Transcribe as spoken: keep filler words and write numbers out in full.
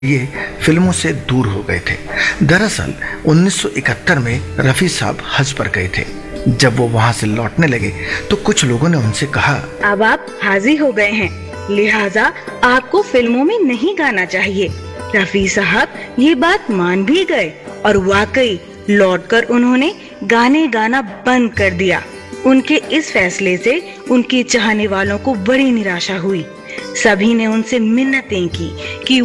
ये फिल्मों से दूर हो गए थे। दरअसल उन्नीस सौ इकहत्तर में रफी साहब हज पर गए थे। जब वो वहाँ से लौटने लगे तो कुछ लोगों ने उनसे कहा, अब आप हाजी हो गए हैं, लिहाजा आपको फिल्मों में नहीं गाना चाहिए। रफी साहब ये बात मान भी गए और वाकई लौटकर उन्होंने गाने गाना बंद कर दिया। उनके इस फैसले से उनके चाहने वालों को बड़ी निराशा हुई। सभी ने उनसे मिन्नतें की कि